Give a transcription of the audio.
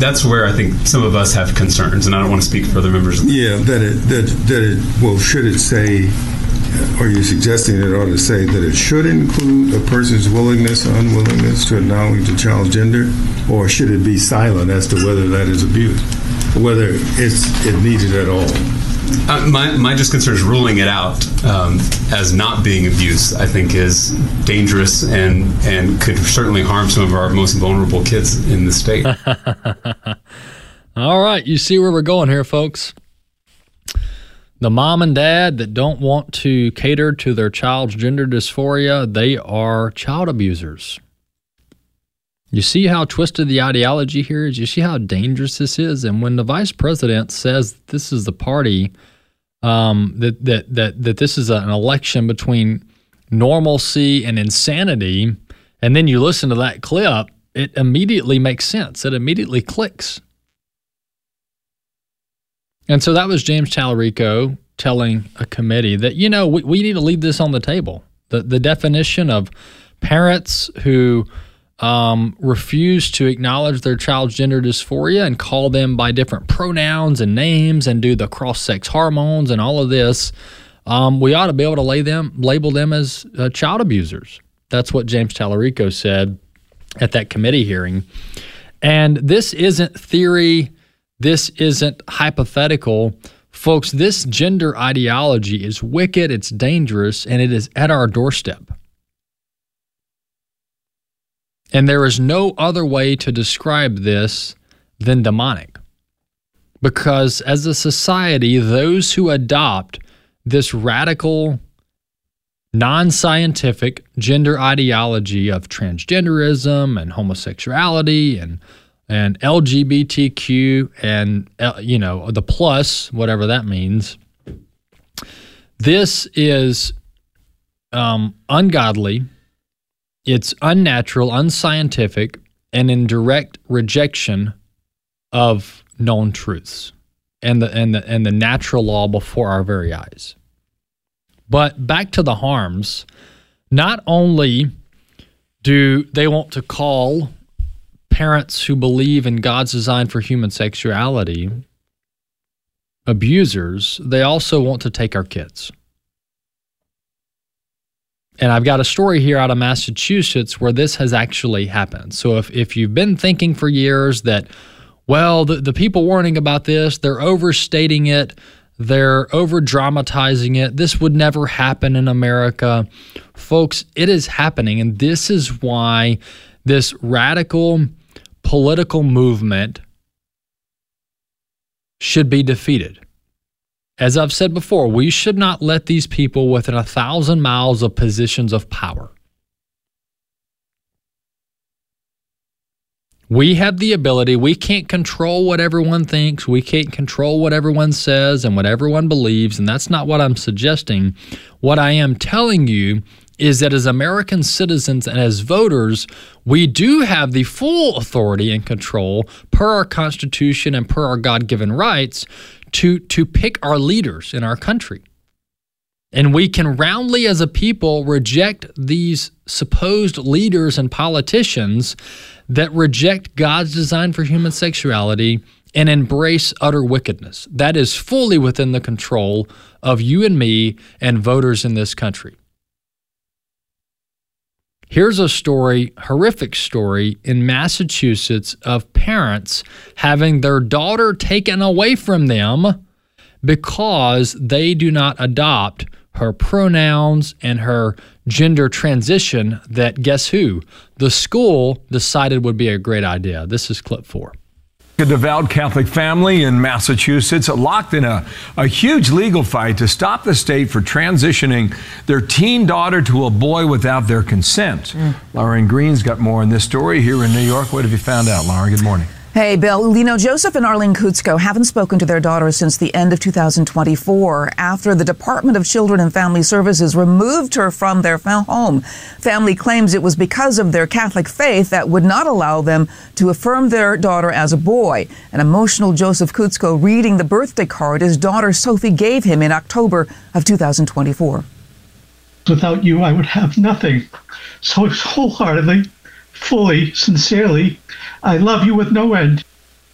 that's where I think some of us have concerns, and I don't want to speak for other members of the should it say, are you suggesting it ought to say that it should include a person's willingness or unwillingness to acknowledge a child's gender, or should it be silent as to whether that is abuse, whether it's needed at all? My just concern is ruling it out as not being abuse, I think, is dangerous and could certainly harm some of our most vulnerable kids in the state. All right, you see where we're going here, folks. The mom and dad that don't want to cater to their child's gender dysphoria, they are child abusers. You see how twisted the ideology here is? You see how dangerous this is? And when the vice president says this is the party, that this is an election between normalcy and insanity, and then you listen to that clip, it immediately makes sense. It immediately clicks. And so that was James Tallarico telling a committee that, we need to leave this on the table. The definition of parents who refuse to acknowledge their child's gender dysphoria and call them by different pronouns and names and do the cross-sex hormones and all of this, we ought to be able to label them as child abusers. That's what James Tallarico said at that committee hearing. And this isn't theory. This isn't hypothetical. Folks, this gender ideology is wicked, it's dangerous, and it is at our doorstep. And there is no other way to describe this than demonic. Because as a society, those who adopt this radical, non-scientific gender ideology of transgenderism and homosexuality and LGBTQ and, the plus, whatever that means, this is ungodly. It's unnatural, unscientific, and in direct rejection of known truths and the natural law before our very eyes. But back to the harms. Not only do they want to call parents who believe in God's design for human sexuality abusers, they also want to take our kids. And I've got a story here out of Massachusetts where this has actually happened. So if you've been thinking for years that, well, the people warning about this, they're overstating it, they're over-dramatizing it, this would never happen in America. Folks, it is happening, and this is why this radical political movement should be defeated. As I've said before, we should not let these people within 1,000 miles of positions of power. We have the ability. We can't control what everyone thinks. We can't control what everyone says and what everyone believes, and that's not what I'm suggesting. What I am telling you is that as American citizens and as voters, we do have the full authority and control per our Constitution and per our God-given rights to pick our leaders in our country. And we can roundly as a people reject these supposed leaders and politicians that reject God's design for human sexuality and embrace utter wickedness. That is fully within the control of you and me and voters in this country. Here's a story, horrific story, in Massachusetts of parents having their daughter taken away from them because they do not adopt her pronouns and her gender transition that, guess who? The school decided would be a great idea. This is clip 4. A devout Catholic family in Massachusetts locked in a huge legal fight to stop the state for transitioning their teen daughter to a boy without their consent. Lauren Green's got more on this story here in New York. What have you found out, Lauren? Good morning. Hey, Bill. Joseph and Arlene Kutsko haven't spoken to their daughter since the end of 2024 after the Department of Children and Family Services removed her from their home. Family claims it was because of their Catholic faith that would not allow them to affirm their daughter as a boy. An emotional Joseph Kutsko reading the birthday card his daughter Sophie gave him in October of 2024. Without you, I would have nothing. So wholeheartedly, fully, sincerely, I love you with no end.